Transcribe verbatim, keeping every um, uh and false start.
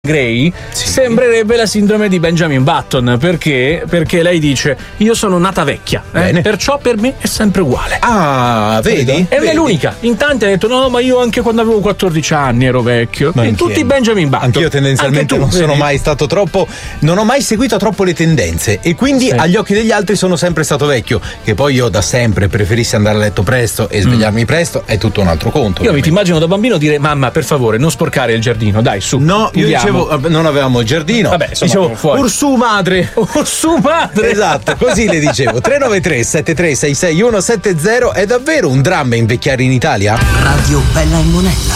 Grey, sì. Sembrerebbe la sindrome di Benjamin Button, perché perché lei dice io sono nata vecchia, eh? Perciò per me è sempre uguale. Ah, vedi? E non è l'unica, in tanti hanno detto no, ma io anche quando avevo quattordici anni ero vecchio. Ma in tutti Benjamin Button. Anch'io tendenzialmente Anche tu, non vedi? sono mai stato troppo, non ho mai seguito troppo le tendenze e quindi sì. agli occhi degli altri sono sempre stato vecchio. Che poi io da sempre preferissi andare a letto presto e svegliarmi mm. presto è tutto un altro conto. Io mi ti immagino da bambino dire mamma per favore non sporcare il giardino, dai su. No, io dicevo non avevamo il giardino. Vabbè, insomma, dicevo fuori. Ursù madre. Ursù madre. Esatto, così le dicevo. tre nove tre sette tre sei sei uno sette zero. È davvero un dramma invecchiare in Italia? Radio Bella e Monella.